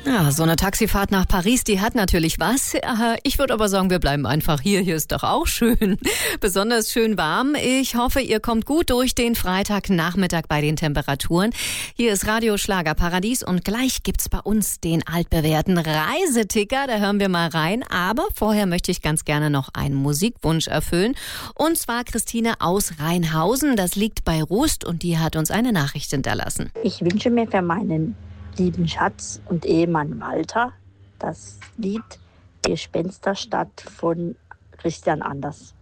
Ja, so eine Taxifahrt nach Paris, die hat natürlich was. Ich würde aber sagen, wir bleiben einfach hier. Hier ist doch auch schön. Besonders schön warm. Ich hoffe, ihr kommt gut durch den Freitagnachmittag bei den Temperaturen. Hier ist Radio Schlagerparadies und gleich gibt's bei uns den altbewährten Reiseticker. Da hören wir mal rein. Aber vorher möchte ich ganz gerne noch einen Musikwunsch erfüllen. Und zwar Christine aus Rheinhausen. Das liegt bei Rust und die hat uns eine Nachricht hinterlassen. Ich wünsche mir für meinen lieben Schatz und Ehemann Walter das Lied Gespensterstadt von Christian Anders.